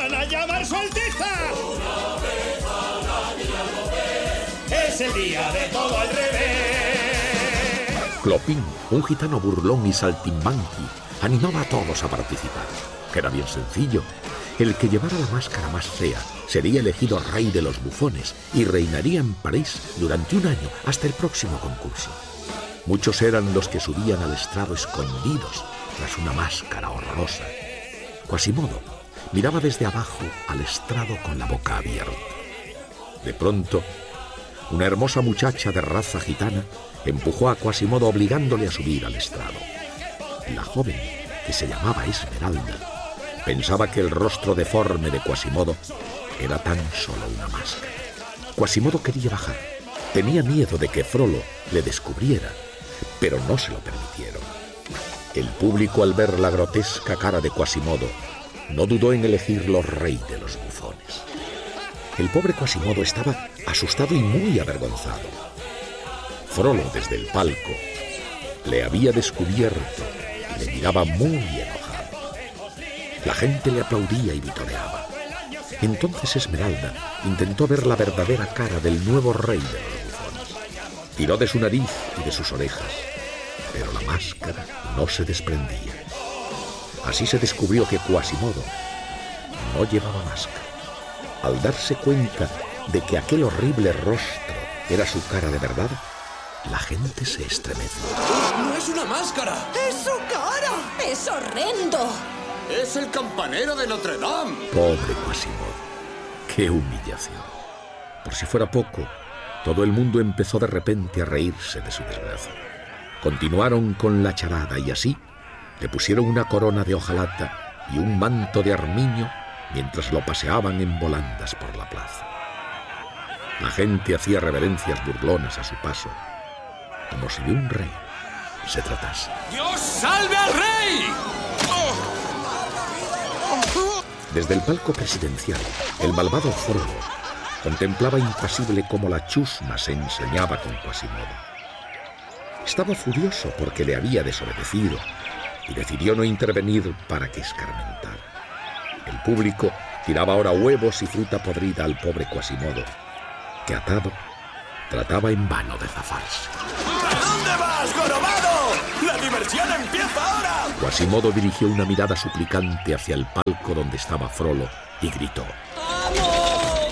¡Van a llamar a su Alteza! Una vez a nadie lo ve. Es el día de todo al revés. Clopín, un gitano burlón y saltimbanqui, animaba a todos a participar. Era bien sencillo. El que llevara la máscara más fea sería elegido rey de los bufones y reinaría en París durante un año hasta el próximo concurso. Muchos eran los que subían al estrado escondidos tras una máscara horrorosa. Quasimodo miraba desde abajo al estrado con la boca abierta. De pronto, una hermosa muchacha de raza gitana empujó a Quasimodo obligándole a subir al estrado. La joven, que se llamaba Esmeralda, pensaba que el rostro deforme de Quasimodo era tan solo una máscara. Quasimodo quería bajar. Tenía miedo de que Frollo le descubriera, pero no se lo permitieron. El público, al ver la grotesca cara de Quasimodo, no dudó en elegirlo rey de los bufones. El pobre Quasimodo estaba asustado y muy avergonzado. Frollo, desde el palco, le había descubierto y le miraba muy enojado. La gente le aplaudía y vitoreaba. Entonces Esmeralda intentó ver la verdadera cara del nuevo rey de los bufones. Tiró de su nariz y de sus orejas, pero la máscara no se desprendía. Así se descubrió que Quasimodo no llevaba máscara. Al darse cuenta de que aquel horrible rostro era su cara de verdad, la gente se estremeció. ¡No es una máscara! ¡Es su cara! ¡Es horrendo! ¡Es el campanero de Notre Dame! Pobre Quasimodo. ¡Qué humillación! Por si fuera poco, todo el mundo empezó de repente a reírse de su desgracia. Continuaron con la charada y así le pusieron una corona de hojalata y un manto de armiño mientras lo paseaban en volandas por la plaza. La gente hacía reverencias burlonas a su paso, como si de un rey se tratase. ¡Dios salve al rey! Desde el palco presidencial, el malvado Frollo contemplaba impasible cómo la chusma se ensañaba con Quasimodo. Estaba furioso porque le había desobedecido y decidió no intervenir para que escarmentara. El público tiraba ahora huevos y fruta podrida al pobre Quasimodo, que atado trataba en vano de zafarse. ¿A dónde vas, jorobado? ¡La diversión empieza ahora! Quasimodo dirigió una mirada suplicante hacia el palco donde estaba Frollo y gritó: ¡Amo!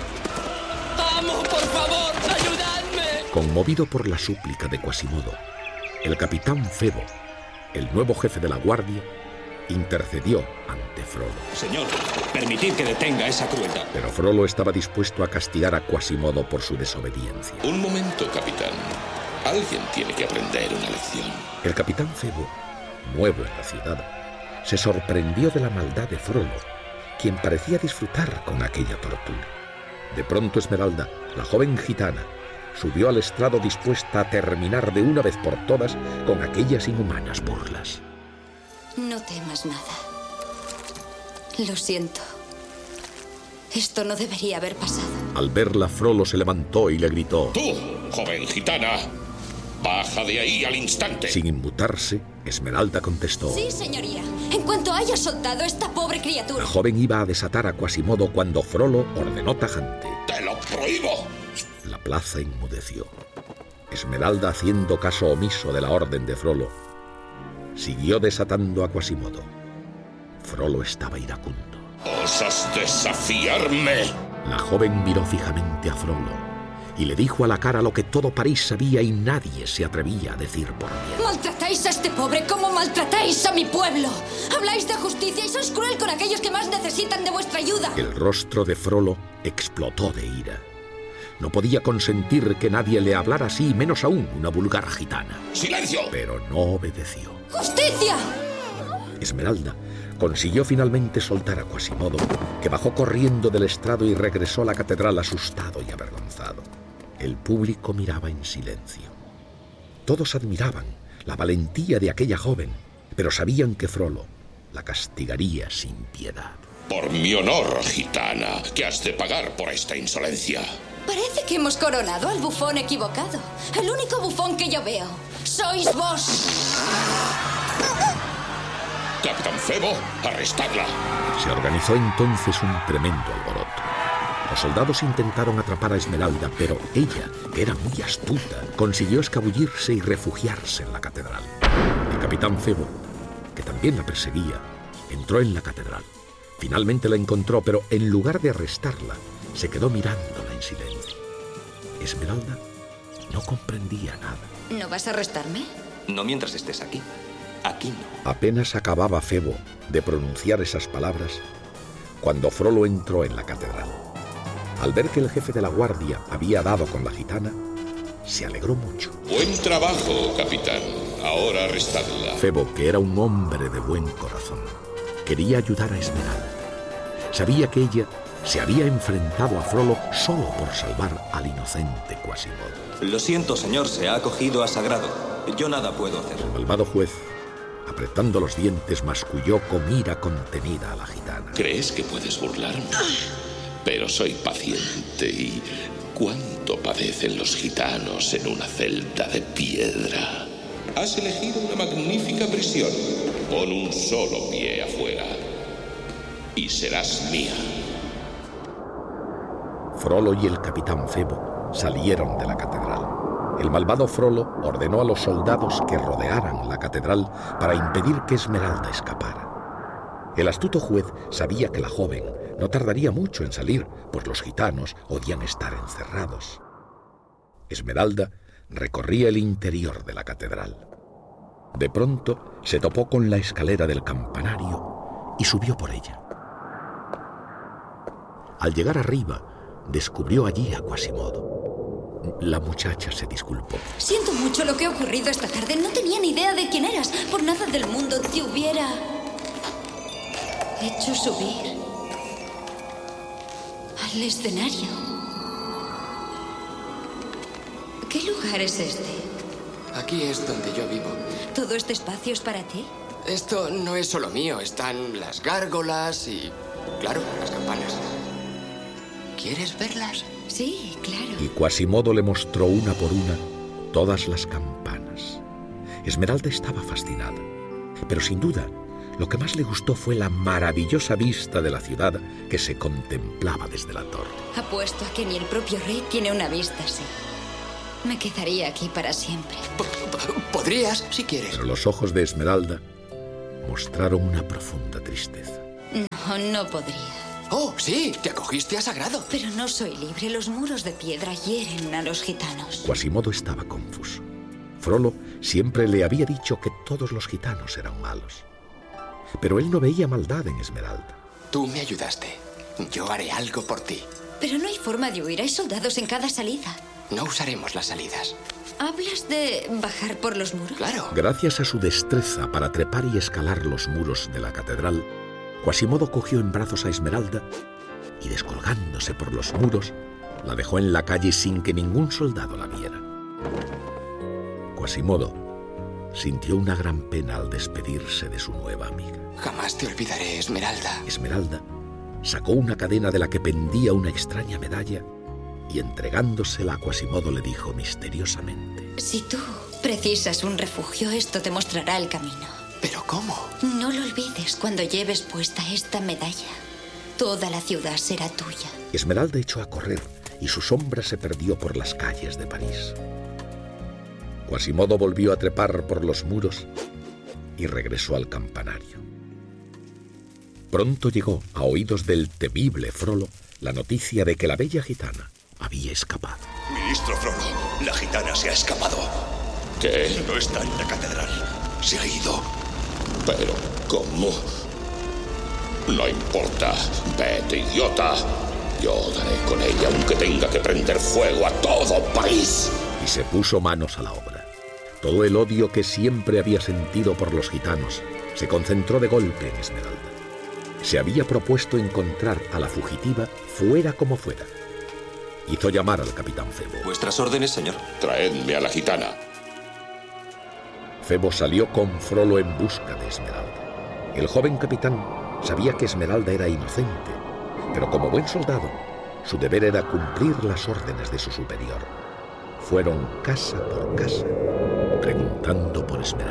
¡Amo, por favor, ayudadme! Conmovido por la súplica de Quasimodo, el capitán Febo, el nuevo jefe de la guardia, intercedió ante Frollo. Señor, permitid que detenga esa crueldad. Pero Frollo estaba dispuesto a castigar a Quasimodo por su desobediencia. Un momento, capitán. Alguien tiene que aprender una lección. El capitán Febo, nuevo en la ciudad, se sorprendió de la maldad de Frollo, quien parecía disfrutar con aquella tortura. De pronto Esmeralda, la joven gitana, subió al estrado dispuesta a terminar de una vez por todas con aquellas inhumanas burlas. No temas nada. Lo siento. Esto no debería haber pasado. Al verla, Frollo se levantó y le gritó: ¡Tú, joven gitana! ¡Baja de ahí al instante! Sin inmutarse, Esmeralda contestó: Sí, señoría. En cuanto haya soltado esta pobre criatura. La joven iba a desatar a Quasimodo cuando Frollo ordenó tajante: ¡Te lo prohíbo! La plaza enmudeció. Esmeralda, haciendo caso omiso de la orden de Frollo, siguió desatando a Quasimodo. Frollo estaba iracundo. ¿Osas desafiarme? La joven miró fijamente a Frollo y le dijo a la cara lo que todo París sabía y nadie se atrevía a decir por miedo. Maltratáis a este pobre como maltratáis a mi pueblo. Habláis de justicia y sois cruel con aquellos que más necesitan de vuestra ayuda. El rostro de Frollo explotó de ira. No podía consentir que nadie le hablara así, menos aún una vulgar gitana. ¡Silencio! Pero no obedeció. ¡Justicia! Esmeralda consiguió finalmente soltar a Quasimodo, que bajó corriendo del estrado y regresó a la catedral asustado y avergonzado. El público miraba en silencio. Todos admiraban la valentía de aquella joven, pero sabían que Frollo la castigaría sin piedad. Por mi honor, gitana, que has de pagar por esta insolencia. Parece que hemos coronado al bufón equivocado. El único bufón que yo veo sois vos. Capitán Febo, arrestadla. Se organizó entonces un tremendo alboroto. Los soldados intentaron atrapar a Esmeralda, pero ella, que era muy astuta, consiguió escabullirse y refugiarse en la catedral. El capitán Febo, que también la perseguía, entró en la catedral. Finalmente la encontró, pero en lugar de arrestarla, se quedó mirándola en silencio. Esmeralda no comprendía nada. ¿No vas a arrestarme? No mientras estés aquí. Aquí no. Apenas acababa Febo de pronunciar esas palabras cuando Frollo entró en la catedral. Al ver que el jefe de la guardia había dado con la gitana, se alegró mucho. Buen trabajo, capitán. Ahora arrestadla. Febo, que era un hombre de buen corazón, quería ayudar a Esmeralda. Sabía que ella se había enfrentado a Frollo solo por salvar al inocente Quasimodo. Lo siento, señor, se ha acogido a Sagrado. Yo nada puedo hacer. El malvado juez, apretando los dientes, masculló con ira contenida a la gitana. ¿Crees que puedes burlarme? Pero soy paciente y... ¿cuánto padecen los gitanos en una celda de piedra? Has elegido una magnífica prisión. Pon un solo pie afuera y serás mía. Frollo y el capitán Febo salieron de la catedral. El malvado Frollo ordenó a los soldados que rodearan la catedral para impedir que Esmeralda escapara. El astuto juez sabía que la joven no tardaría mucho en salir, pues los gitanos odian estar encerrados. Esmeralda recorría el interior de la catedral. De pronto se topó con la escalera del campanario y subió por ella. Al llegar arriba, descubrió allí a Quasimodo. La muchacha se disculpó. Siento mucho lo que ha ocurrido esta tarde. No tenía ni idea de quién eras. Por nada del mundo te hubiera hecho subir al escenario. ¿Qué lugar es este? Aquí es donde yo vivo. ¿Todo este espacio es para ti? Esto no es solo mío. Están las gárgolas y, claro, las campanas. ¿Quieres verlas? Sí, claro. Y Quasimodo le mostró una por una todas las campanas. Esmeralda estaba fascinada, pero sin duda lo que más le gustó fue la maravillosa vista de la ciudad que se contemplaba desde la torre. Apuesto a que ni el propio rey tiene una vista así. Me quedaría aquí para siempre. Podrías, si quieres. Pero los ojos de Esmeralda mostraron una profunda tristeza. No, no podría. Oh, sí, te acogiste a Sagrado. Pero no soy libre. Los muros de piedra hieren a los gitanos. Quasimodo estaba confuso. Frollo siempre le había dicho que todos los gitanos eran malos. Pero él no veía maldad en Esmeralda. Tú me ayudaste. Yo haré algo por ti. Pero no hay forma de huir. Hay soldados en cada salida. No usaremos las salidas. ¿Hablas de bajar por los muros? Claro. Gracias a su destreza para trepar y escalar los muros de la catedral, Quasimodo cogió en brazos a Esmeralda y, descolgándose por los muros, la dejó en la calle sin que ningún soldado la viera. Quasimodo sintió una gran pena al despedirse de su nueva amiga. Jamás te olvidaré, Esmeralda. Esmeralda sacó una cadena de la que pendía una extraña medalla y, entregándosela a Quasimodo, le dijo misteriosamente: Si tú precisas un refugio, esto te mostrará el camino. ¿Pero cómo? No lo olvides. Cuando lleves puesta esta medalla, toda la ciudad será tuya. Esmeralda echó a correr y su sombra se perdió por las calles de París. Quasimodo volvió a trepar por los muros y regresó al campanario. Pronto llegó a oídos del temible Frollo la noticia de que la bella gitana había escapado. Ministro Frollo, la gitana se ha escapado. ¿Qué? No está en la catedral. Se ha ido. ¿Pero cómo? No importa. Vete, idiota. Yo daré con ella aunque tenga que prender fuego a todo París. Y se puso manos a la obra. Todo el odio que siempre había sentido por los gitanos se concentró de golpe en Esmeralda. Se había propuesto encontrar a la fugitiva fuera como fuera. Hizo llamar al capitán Febo. ¿Vuestras órdenes, señor? Traedme a la gitana. Febo salió con Frollo en busca de Esmeralda. El joven capitán sabía que Esmeralda era inocente, pero como buen soldado, su deber era cumplir las órdenes de su superior. Fueron casa por casa, preguntando por Esmeralda.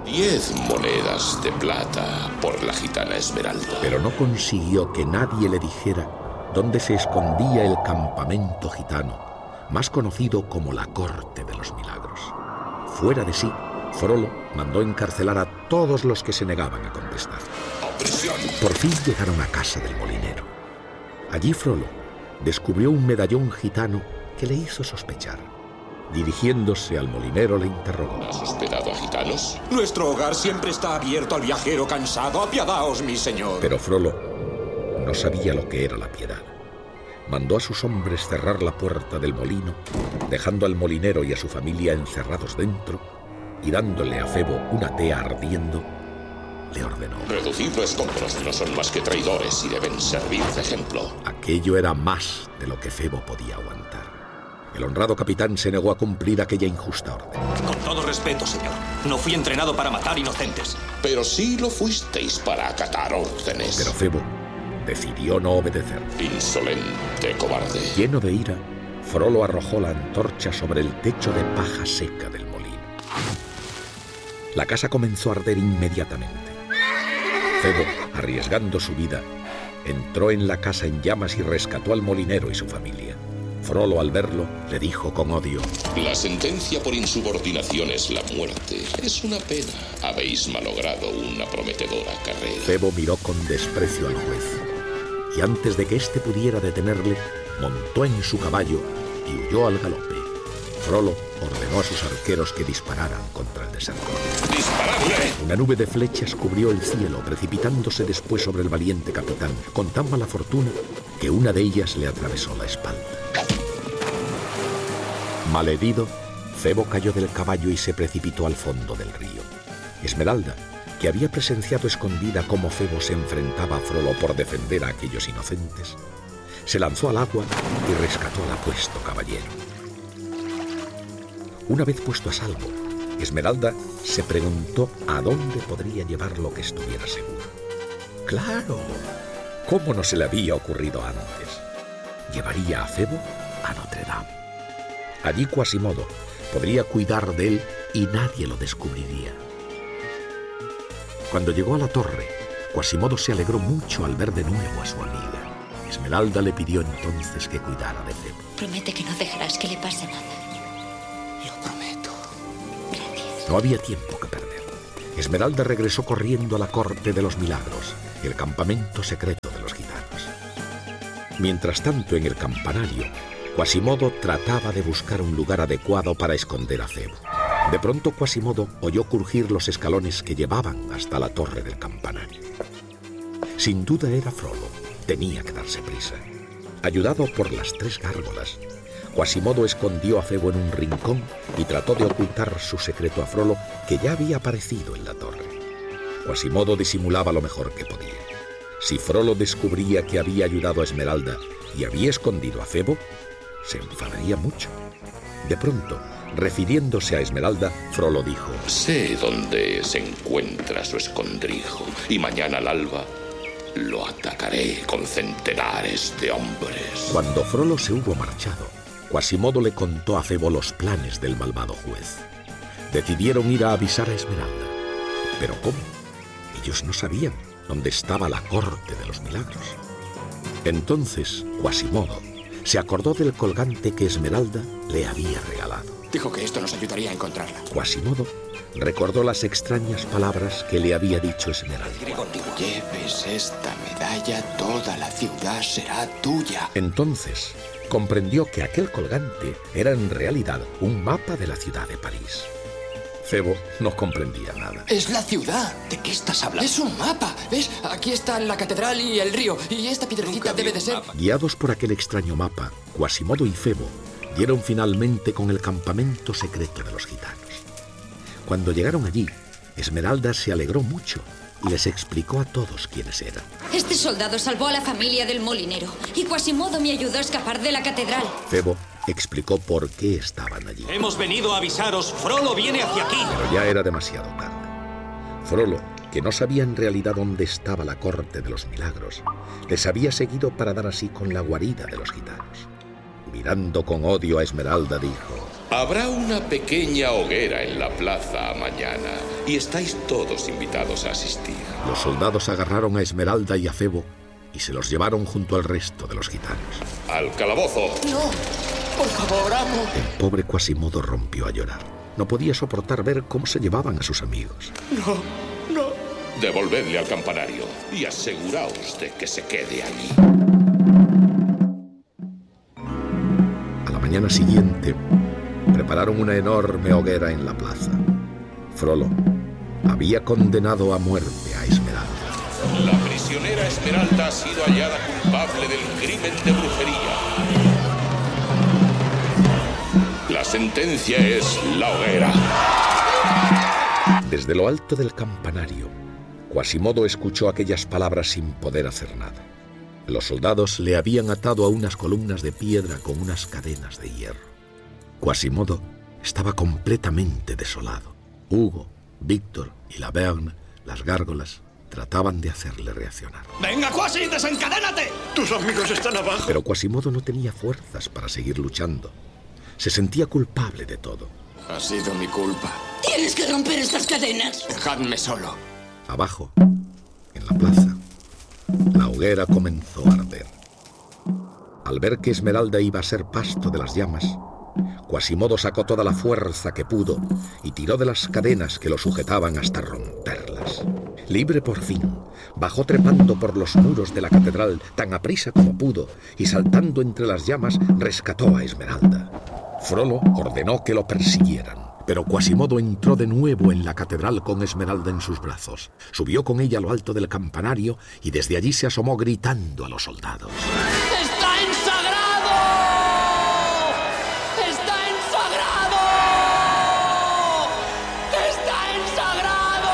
10 monedas de plata por la gitana Esmeralda. Pero no consiguió que nadie le dijera dónde se escondía el campamento gitano, más conocido como la Corte de los Milagros. Fuera de sí, Frollo mandó encarcelar a todos los que se negaban a contestar. Por fin llegaron a casa del molinero. Allí Frollo descubrió un medallón gitano que le hizo sospechar. Dirigiéndose al molinero le interrogó. ¿Has hospedado a gitanos? Nuestro hogar siempre está abierto al viajero cansado. Apiadaos, mi señor. Pero Frollo no sabía lo que era la piedad. Mandó a sus hombres cerrar la puerta del molino, dejando al molinero y a su familia encerrados dentro, y dándole a Febo una tea ardiendo, le ordenó: Reducid a escombros, no son más que traidores y deben servir de ejemplo. Aquello era más de lo que Febo podía aguantar. El honrado capitán se negó a cumplir aquella injusta orden. Con todo respeto, señor, no fui entrenado para matar inocentes. Pero sí lo fuisteis para acatar órdenes. Pero Febo decidió no obedecer. Insolente cobarde. Lleno de ira, Frollo arrojó la antorcha sobre el techo de paja seca del molino. La casa comenzó a arder inmediatamente. Febo, arriesgando su vida, entró en la casa en llamas y rescató al molinero y su familia. Frollo, al verlo, le dijo con odio: La sentencia por insubordinación es la muerte. Es una pena. Habéis malogrado una prometedora carrera. Febo miró con desprecio al juez, y antes de que éste pudiera detenerle, montó en su caballo y huyó al galope. Frollo ordenó a sus arqueros que dispararan contra el desertor. ¡Disparadle! Una nube de flechas cubrió el cielo, precipitándose después sobre el valiente capitán, con tan mala fortuna que una de ellas le atravesó la espalda. Malherido, Febo cayó del caballo y se precipitó al fondo del río. Esmeralda, que había presenciado escondida cómo Febo se enfrentaba a Frollo por defender a aquellos inocentes, se lanzó al agua y rescató al apuesto caballero. Una vez puesto a salvo, Esmeralda se preguntó a dónde podría llevar lo que estuviera seguro. ¡Claro! ¿Cómo no se le había ocurrido antes? Llevaría a Febo a Notre Dame. Allí Quasimodo podría cuidar de él y nadie lo descubriría. Cuando llegó a la torre, Quasimodo se alegró mucho al ver de nuevo a su amiga. Esmeralda le pidió entonces que cuidara de Febo. Promete que no dejarás que le pase nada. Lo prometo. Gracias. No había tiempo que perder. Esmeralda regresó corriendo a la Corte de los Milagros, el campamento secreto de los gitanos. Mientras tanto, en el campanario, Quasimodo trataba de buscar un lugar adecuado para esconder a Febo. De pronto Quasimodo oyó crujir los escalones que llevaban hasta la torre del campanario. Sin duda era Frollo. Tenía que darse prisa. Ayudado por las 3 gárgolas, Quasimodo escondió a Febo en un rincón y trató de ocultar su secreto a Frollo, que ya había aparecido en la torre. Quasimodo disimulaba lo mejor que podía. Si Frollo descubría que había ayudado a Esmeralda y había escondido a Febo, se enfadaría mucho. De pronto, refiriéndose a Esmeralda, Frollo dijo: Sé dónde se encuentra su escondrijo y mañana al alba lo atacaré con centenares de hombres. Cuando Frollo se hubo marchado, Quasimodo le contó a Febo los planes del malvado juez. Decidieron ir a avisar a Esmeralda. ¿Pero cómo? Ellos no sabían dónde estaba la Corte de los Milagros. Entonces, Quasimodo se acordó del colgante que Esmeralda le había regalado. Dijo que esto nos ayudaría a encontrarla. Quasimodo recordó las extrañas palabras que le había dicho Esmeralda. Lleves esta medalla, toda la ciudad será tuya. Entonces comprendió que aquel colgante era en realidad un mapa de la ciudad de París. Febo no comprendía nada. Es la ciudad. ¿De qué estás hablando? Es un mapa. ¿Ves? Aquí están la catedral y el río. Y esta piedrecita debe de ser... Guiados por aquel extraño mapa, Quasimodo y Febo dieron finalmente con el campamento secreto de los gitanos. Cuando llegaron allí, Esmeralda se alegró mucho y les explicó a todos quiénes eran. Este soldado salvó a la familia del molinero y Quasimodo me ayudó a escapar de la catedral. Febo explicó por qué estaban allí. Hemos venido a avisaros. Frollo viene hacia aquí. Pero ya era demasiado tarde. Frollo, que no sabía en realidad dónde estaba la Corte de los Milagros, les había seguido para dar así con la guarida de los gitanos. Mirando con odio a Esmeralda, dijo: Habrá una pequeña hoguera en la plaza mañana y estáis todos invitados a asistir. Los soldados agarraron a Esmeralda y a Febo y se los llevaron junto al resto de los gitanos. ¡Al calabozo! No, por favor, amo. El pobre Quasimodo rompió a llorar. No podía soportar ver cómo se llevaban a sus amigos. No. Devolvedle al campanario y aseguraos de que se quede allí. A la mañana siguiente, prepararon una enorme hoguera en la plaza. Frollo había condenado a muerte a Esmeralda. La prisionera Esmeralda ha sido hallada culpable del crimen de brujería. La sentencia es la hoguera. Desde lo alto del campanario, Quasimodo escuchó aquellas palabras sin poder hacer nada. Los soldados le habían atado a unas columnas de piedra con unas cadenas de hierro. Quasimodo estaba completamente desolado. Hugo, Víctor y Laverne, las gárgolas, trataban de hacerle reaccionar. ¡Venga, Quasi, desencadénate! ¡Tus amigos están abajo! Pero Quasimodo no tenía fuerzas para seguir luchando. Se sentía culpable de todo. Ha sido mi culpa. Tienes que romper estas cadenas. Dejadme solo. Abajo, en la plaza, la hoguera comenzó a arder. Al ver que Esmeralda iba a ser pasto de las llamas, Quasimodo sacó toda la fuerza que pudo y tiró de las cadenas que lo sujetaban hasta romperlas. Libre por fin, bajó trepando por los muros de la catedral tan aprisa como pudo y saltando entre las llamas rescató a Esmeralda. Frollo ordenó que lo persiguieran, pero Quasimodo entró de nuevo en la catedral con Esmeralda en sus brazos. Subió con ella a lo alto del campanario y desde allí se asomó gritando a los soldados. ¡Está en sagrado! ¡Está en sagrado! ¡Está en sagrado!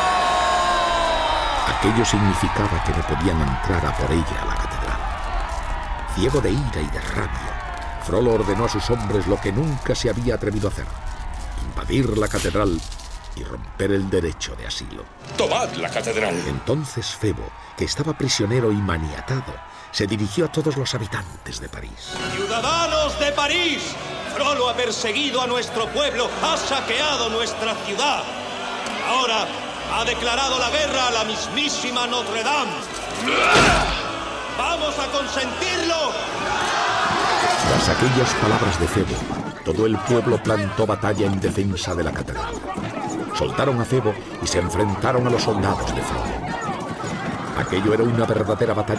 Aquello significaba que no podían entrar a por ella a la catedral. Ciego de ira y de rabia, Frollo ordenó a sus hombres lo que nunca se había atrevido a hacer: invadir la catedral y romper el derecho de asilo. ¡Tomad la catedral! Entonces Febo, que estaba prisionero y maniatado, se dirigió a todos los habitantes de París. ¡Ciudadanos de París! Frollo ha perseguido a nuestro pueblo, ha saqueado nuestra ciudad. Ahora ha declarado la guerra a la mismísima Notre Dame. ¡Vamos a consentirlo! Tras aquellas palabras de Febo, todo el pueblo plantó batalla en defensa de la catedral. Soltaron a Febo y se enfrentaron a los soldados de Frollo. Aquello era una verdadera batalla